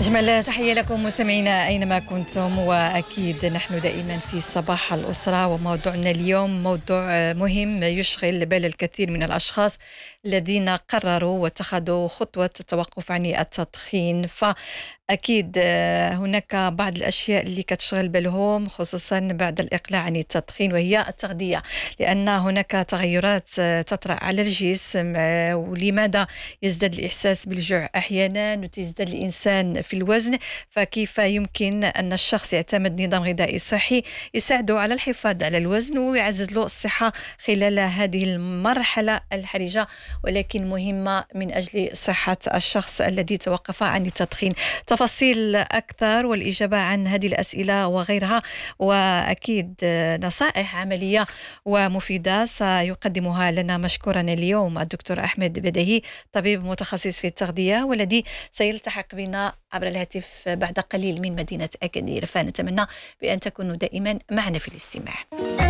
أجمل تحية لكم مستمعينا أينما كنتم، وأكيد نحن دائما في صباح الأسرة، وموضوعنا اليوم موضوع مهم يشغل بال الكثير من الأشخاص الذين قرروا واتخذوا خطوة التوقف عن التدخين. أكيد هناك بعض الأشياء اللي كتشغل بالهم خصوصا بعد الإقلاع عن التدخين، وهي التغذية، لأن هناك تغيرات تطرأ على الجسم. ولماذا يزداد الإحساس بالجوع أحيانا وتزداد الإنسان في الوزن؟ فكيف يمكن أن الشخص يعتمد نظام غذائي صحي يساعده على الحفاظ على الوزن ويعزز له الصحة خلال هذه المرحلة الحرجة ولكن مهمة من أجل صحة الشخص الذي توقف عن التدخين؟ تفاصيل أكثر والإجابة عن هذه الأسئلة وغيرها، وأكيد نصائح عملية ومفيدة سيقدمها لنا مشكورا اليوم الدكتور أحمد بديهي، طبيب متخصص في التغذية والذي سيلتحق بنا عبر الهاتف بعد قليل من مدينة أكادير. فنتمنى بأن تكونوا دائما معنا في الاستماع.